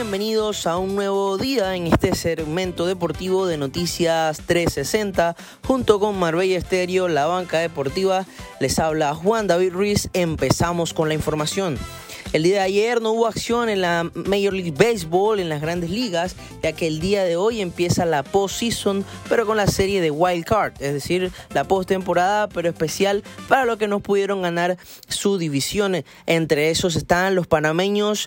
Bienvenidos a un nuevo día en este segmento deportivo de Noticias 360 junto con Marbella Estéreo, la banca deportiva. Les habla Juan David Ruiz. Empezamos con la información. El día de ayer no hubo acción en la Major League Baseball, en las grandes ligas, ya que el día de hoy empieza la postseason, pero con la serie de Wild Card, es decir, la postemporada, pero especial para los que no pudieron ganar su división. Entre esos están los panameños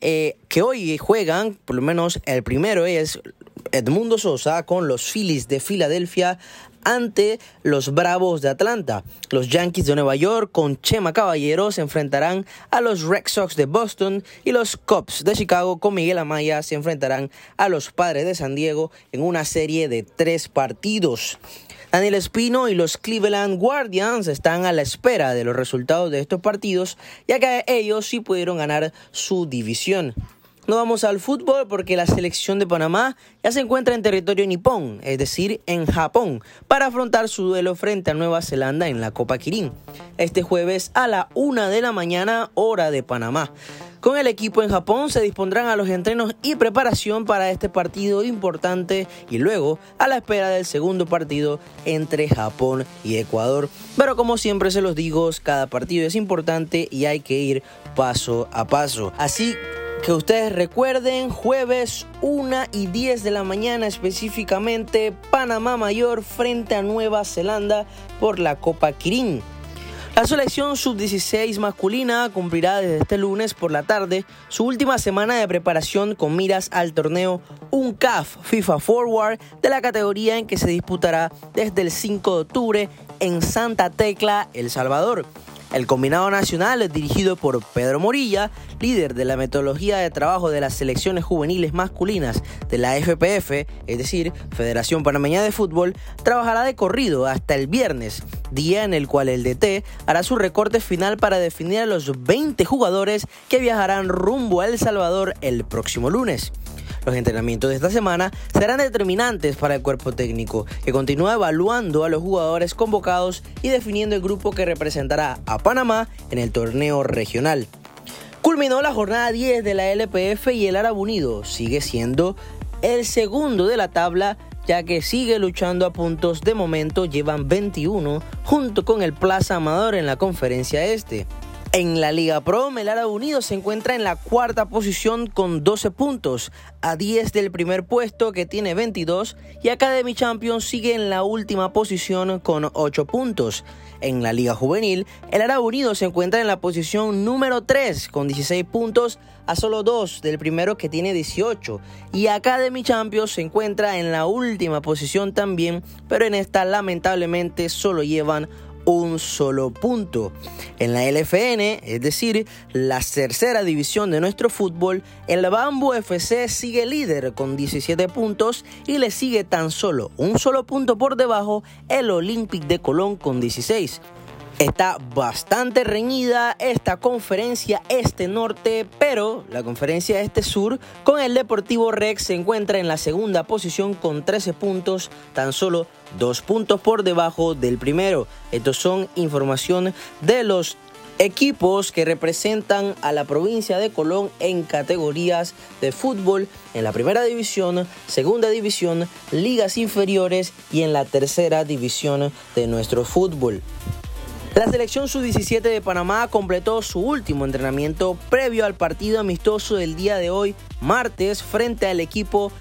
que hoy juegan, por lo menos el primero es Edmundo Sosa con los Phillies de Filadelfia ante los Bravos de Atlanta. Los Yankees de Nueva York con Chema Caballero se enfrentarán a los Red Sox de Boston y los Cubs de Chicago con Miguel Amaya se enfrentarán a los Padres de San Diego en una serie de 3 partidos. Daniel Espino y los Cleveland Guardians están a la espera de los resultados de estos partidos, ya que ellos sí pudieron ganar su división. No vamos al fútbol porque la selección de Panamá ya se encuentra en territorio nipón, es decir, en Japón, para afrontar su duelo frente a Nueva Zelanda en la Copa Kirin. Este jueves a la 1 de la mañana, hora de Panamá. Con el equipo en Japón se dispondrán a los entrenos y preparación para este partido importante y luego a la espera del segundo partido entre Japón y Ecuador. Pero como siempre se los digo, cada partido es importante y hay que ir paso a paso. Así que ustedes recuerden, jueves 1:10 de la mañana específicamente, Panamá Mayor frente a Nueva Zelanda por la Copa Kirin. La selección sub-16 masculina cumplirá desde este lunes por la tarde su última semana de preparación con miras al torneo UNCAF FIFA Forward de la categoría en que se disputará desde el 5 de octubre en Santa Tecla, El Salvador. El combinado nacional, dirigido por Pedro Morilla, líder de la metodología de trabajo de las selecciones juveniles masculinas de la FPF, es decir, Federación Panameña de Fútbol, trabajará de corrido hasta el viernes, día en el cual el DT hará su recorte final para definir a los 20 jugadores que viajarán rumbo a El Salvador el próximo lunes. Los entrenamientos de esta semana serán determinantes para el cuerpo técnico, que continúa evaluando a los jugadores convocados y definiendo el grupo que representará a Panamá en el torneo regional. Culminó la jornada 10 de la LPF y el Árabe Unido sigue siendo el segundo de la tabla, ya que sigue luchando a puntos. De momento llevan 21 junto con el Plaza Amador en la conferencia este. En la Liga Pro, el Árabe Unido se encuentra en la cuarta posición con 12 puntos, a 10 del primer puesto que tiene 22, y Academy Champions sigue en la última posición con 8 puntos. En la Liga Juvenil, el Árabe Unido se encuentra en la posición número 3 con 16 puntos, a solo 2 del primero que tiene 18, y Academy Champions se encuentra en la última posición también, pero en esta lamentablemente solo llevan un solo punto. En la LFN, es decir, la tercera división de nuestro fútbol, el Bambú FC sigue líder con 17 puntos y le sigue tan solo un solo punto por debajo el Olympic de Colón con 16. Está bastante reñida esta conferencia este-norte, pero la conferencia este-sur con el Deportivo Rex se encuentra en la segunda posición con 13 puntos, tan solo 2 puntos por debajo del primero. Estos son información de los equipos que representan a la provincia de Colón en categorías de fútbol en la primera división, segunda división, ligas inferiores y en la tercera división de nuestro fútbol. La selección sub-17 de Panamá completó su último entrenamiento previo al partido amistoso del día de hoy, martes, frente al equipo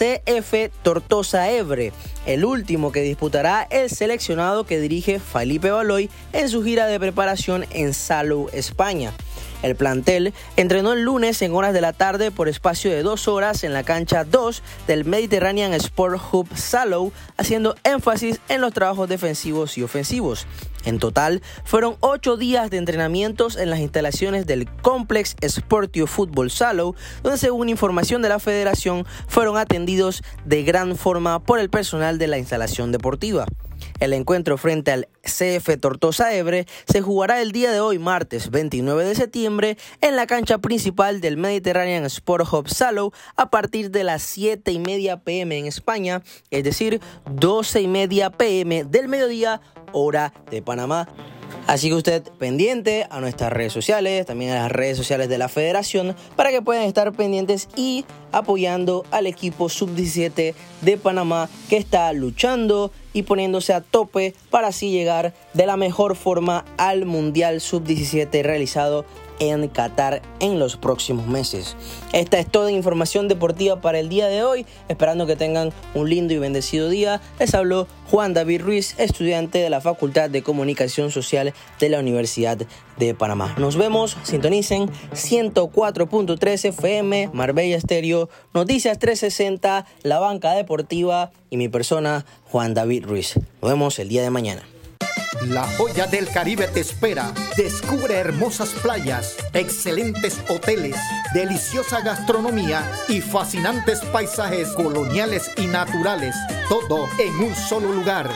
CF Tortosa Ebre, el último que disputará el seleccionado que dirige Felipe Baloy en su gira de preparación en Salou, España. El plantel entrenó el lunes en horas de la tarde por espacio de 2 horas en la cancha 2 del Mediterranean Sport Hub Salou, haciendo énfasis en los trabajos defensivos y ofensivos. En total, fueron 8 días de entrenamientos en las instalaciones del Complex Sportivo Fútbol Salou, donde según información de la federación, fueron atendidos de gran forma por el personal de la instalación deportiva. El encuentro frente al CF Tortosa Ebre se jugará el día de hoy, martes 29 de septiembre, en la cancha principal del Mediterranean Sport Hub Salou a partir de las 7:30 p.m. en España, es decir, 12:30 p.m. del mediodía, hora de Panamá. Así que usted pendiente a nuestras redes sociales, también a las redes sociales de la Federación, para que puedan estar pendientes y apoyando al equipo Sub-17 de Panamá, que está luchando y poniéndose a tope para así llegar de la mejor forma al Mundial Sub-17 realizado en Qatar en los próximos meses. Esta es toda información deportiva para el día de hoy, esperando que tengan un lindo y bendecido día. Les habló Juan David Ruiz, estudiante de la Facultad de Comunicación Social de la Universidad de Panamá. Nos vemos, sintonicen 104.3 FM, Marbella Estéreo, Noticias 360, La Banca Deportiva y mi persona, Juan David Ruiz. Nos vemos el día de mañana. La Joya del Caribe te espera. Descubre hermosas playas, excelentes hoteles, deliciosa gastronomía y fascinantes paisajes coloniales y naturales. Todo en un solo lugar.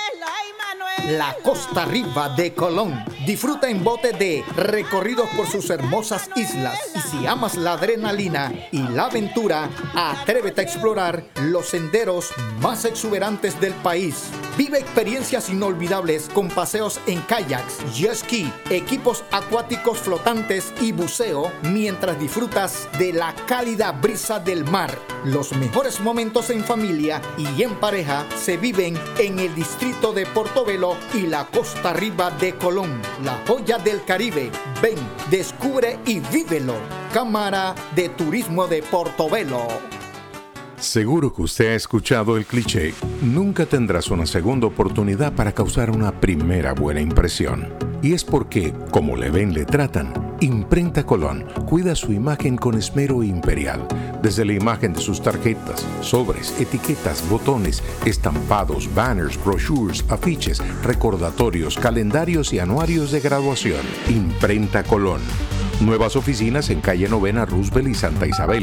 La Costa Riba de Colón. Disfruta en bote de recorridos por sus hermosas islas. Y si amas la adrenalina y la aventura, atrévete a explorar los senderos más exuberantes del país. Vive experiencias inolvidables con paseos en kayaks, jet ski, equipos acuáticos flotantes y buceo mientras disfrutas de la cálida brisa del mar. Los mejores momentos en familia y en pareja se viven en el distrito de Portobelo y la Costa Riba de Colón. La Joya del Caribe. Ven, descubre y vívelo. Cámara de Turismo de Portobelo. Seguro que usted ha escuchado el cliché: nunca tendrás una segunda oportunidad para causar una primera buena impresión. Y es porque, como le ven, le tratan. Imprenta Colón cuida su imagen con esmero imperial. Desde la imagen de sus tarjetas, sobres, etiquetas, botones, estampados, banners, brochures, afiches, recordatorios, calendarios y anuarios de graduación. Imprenta Colón. Nuevas oficinas en calle Novena, Roosevelt y Santa Isabel.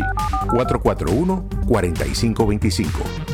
441-4525.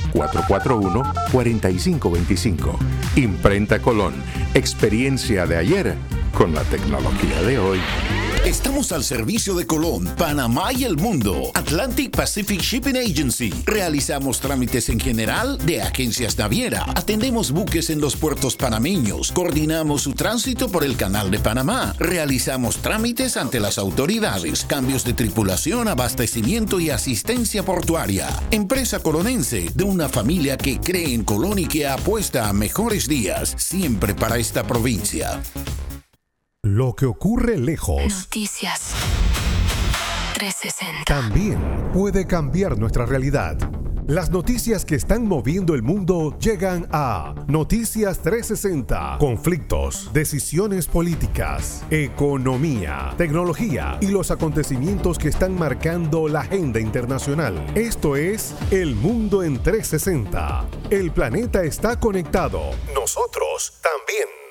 441-4525. Imprenta Colón. Experiencia de ayer con la tecnología de hoy. Estamos al servicio de Colón, Panamá y el mundo. Atlantic Pacific Shipping Agency. Realizamos trámites en general de agencias naviera. Atendemos buques en los puertos panameños. Coordinamos su tránsito por el Canal de Panamá. Realizamos trámites ante las autoridades. Cambios de tripulación, abastecimiento y asistencia portuaria. Empresa colonense de una familia que cree en Colón y que apuesta a mejores días. Siempre para esta provincia. Lo que ocurre lejos. Noticias 360. También puede cambiar nuestra realidad. Las noticias que están moviendo el mundo llegan a Noticias 360. Conflictos, decisiones políticas, economía, tecnología y los acontecimientos que están marcando la agenda internacional. Esto es El Mundo en 360. El planeta está conectado. Nosotros también.